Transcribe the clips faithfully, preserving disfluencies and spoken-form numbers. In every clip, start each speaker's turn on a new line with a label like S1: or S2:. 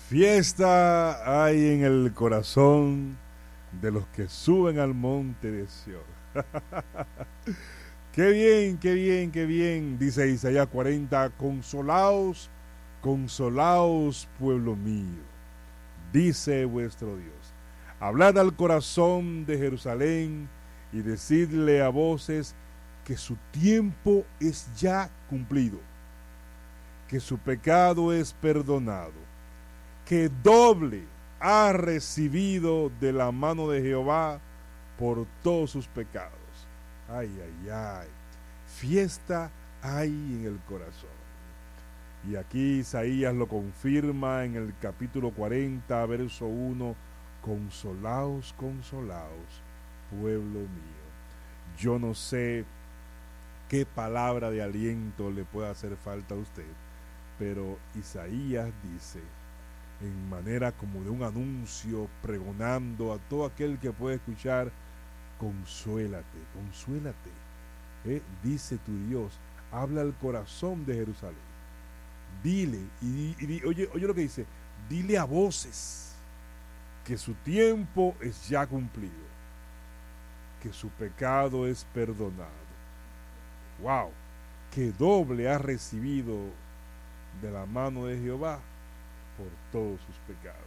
S1: Fiesta hay en el corazón de los que suben al monte de Sión. Qué bien, qué bien, qué bien, dice Isaías cuarenta, consolaos, consolaos, pueblo mío, dice vuestro Dios. Hablad al corazón de Jerusalén y decidle a voces que su tiempo es ya cumplido, que su pecado es perdonado, que doble ha recibido de la mano de Jehová por todos sus pecados. Ay, ay, ay. Fiesta hay en el corazón. Y aquí Isaías lo confirma en el capítulo cuarenta, verso uno. Consolaos, consolaos, pueblo mío. Yo no sé qué palabra de aliento le puede hacer falta a usted, pero Isaías dice, en manera como de un anuncio, pregonando a todo aquel que puede escuchar, consuélate, consuélate, ¿eh? Dice tu Dios, habla al corazón de Jerusalén, dile, y, y, y oye, oye lo que dice, dile a voces que su tiempo es ya cumplido, que su pecado es perdonado. Wow, que doble ha recibido de la mano de Jehová por todos sus pecados.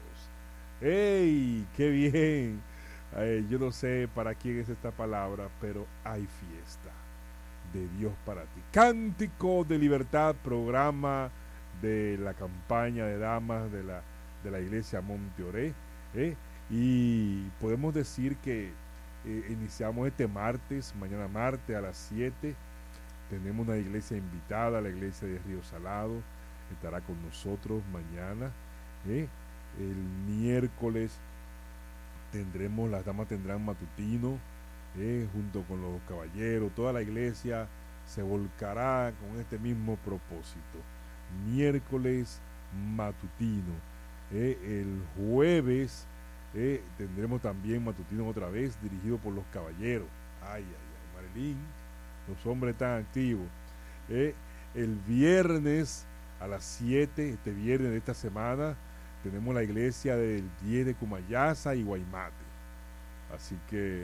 S1: ¡Ey! ¡Qué bien! Eh, yo no sé para quién es esta palabra, pero hay fiesta de Dios para ti. Cántico de Libertad, programa de la campaña de damas de la, de la iglesia Monte Oré. ¿eh? Y podemos decir que eh, iniciamos este martes, mañana martes a las siete. Tenemos una iglesia invitada, la iglesia de Río Salado, estará con nosotros mañana. ¿eh? El miércoles tendremos, las damas tendrán matutino, ¿eh? junto con los caballeros, toda la iglesia se volcará con este mismo propósito. Miércoles matutino. ¿eh? El jueves eh, tendremos también matutino otra vez, dirigido por los caballeros. Ay, ay, ay, Marilyn, los hombres tan activos. ¿eh? El viernes a las siete, este viernes de esta semana, tenemos la iglesia del diez de Cumayasa y Guaymate. Así que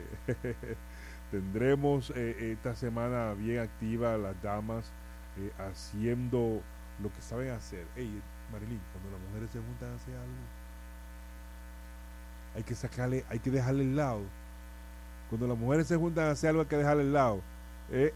S1: tendremos eh, esta semana bien activa las damas eh, haciendo lo que saben hacer. Hey, Marilyn, cuando las mujeres se juntan a hacer algo, hay que sacarle, hay que dejarle el lado. Cuando las mujeres se juntan a hacer algo, hay que dejarle el lado. Eh.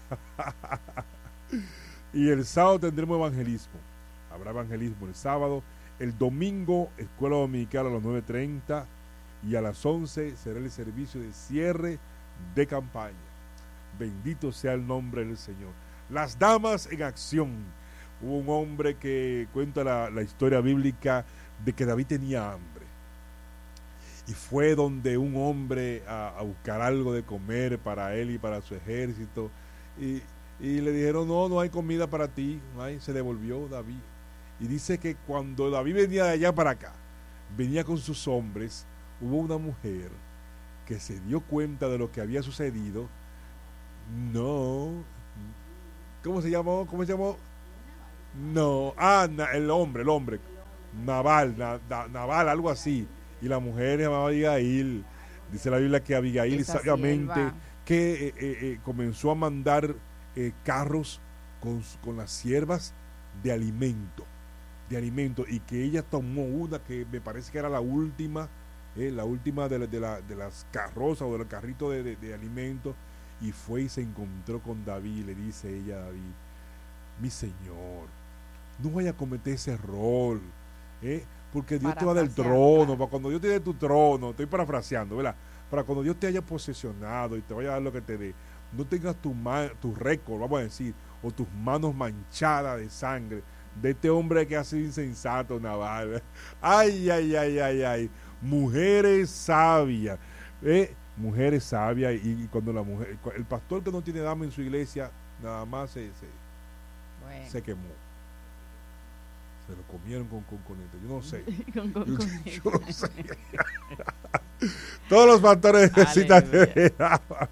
S1: Y el sábado tendremos evangelismo. Habrá evangelismo el sábado. El domingo, escuela dominical a las nueve treinta y a las once será el servicio de cierre de campaña. Bendito sea el nombre del Señor. Las damas en acción. Hubo un hombre que cuenta la, la historia bíblica de que David tenía hambre. Y fue donde un hombre a, a buscar algo de comer para él y para su ejército. Y, y le dijeron, no, no hay comida para ti. No hay. Se devolvió David. Y dice que cuando David venía de allá para acá, venía con sus hombres, hubo una mujer que se dio cuenta de lo que había sucedido. No. ¿Cómo se llamó? ¿Cómo se llamó? No. Ah, el hombre, el hombre. Nabal, na, na, Nabal, algo así. Y la mujer se llamaba Abigail. Dice la Biblia que Abigail sabiamente que eh, eh, comenzó a mandar eh, carros con, con las siervas de alimento. de alimento y que ella tomó una que me parece que era la última eh, la última de, la, de, la, de las carrozas o de los carritos de, de, de alimento, y fue y se encontró con David y le dice ella a David, mi señor, no vaya a cometer ese error, eh, porque Dios te va del trono, para cuando Dios te dé tu trono, estoy parafraseando, ¿verdad? Para cuando Dios te haya posesionado y te vaya a dar lo que te dé, no tengas tu, man, tu récord, vamos a decir, o tus manos manchadas de sangre de este hombre que ha sido insensato, Nabal. Ay, ay, ay, ay, ay. Mujeres sabias. ¿eh? Mujeres sabias. Y, y cuando la mujer, el pastor que no tiene dama en su iglesia, nada más se, se, bueno. se quemó. Se lo comieron con conconete. Yo no sé. con conconete. Yo, yo no sé. Todos los pastores necesitan.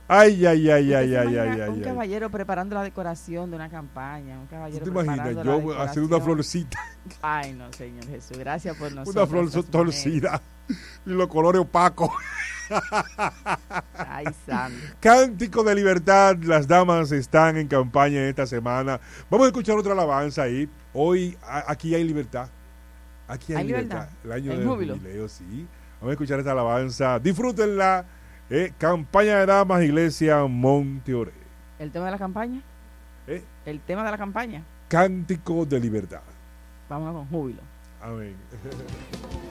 S1: Ay, ay, ay,
S2: ¿Usted
S1: ay,
S2: se
S1: ay,
S2: imagina
S1: ay, ay,
S2: un
S1: ay.
S2: caballero preparando la decoración de una campaña? Un caballero
S1: ¿Tú te imaginas?
S2: preparando la
S1: Yo
S2: decoración.
S1: haciendo una florcita,
S2: Ay, no, Señor Jesús, gracias por nosotros.
S1: una flor
S2: estas
S1: torcida y los colores opacos.
S2: mujeres. Ay, santo.
S1: Cántico de Libertad, las damas están en campaña esta semana. Vamos a escuchar otra alabanza ahí. Hoy a- aquí hay libertad. Aquí hay,
S2: ¿Hay
S1: libertad.
S2: libertad?
S1: El año
S2: ¿En
S1: del
S2: júbilo?
S1: jubileo, sí. Vamos a escuchar esta alabanza. Disfrútenla. Eh, campaña de damas, Iglesia Monteoré.
S2: ¿El tema de la campaña?
S1: Eh,
S2: ¿El tema de la campaña?
S1: Cántico de Libertad.
S2: Vámonos con júbilo.
S1: Amén.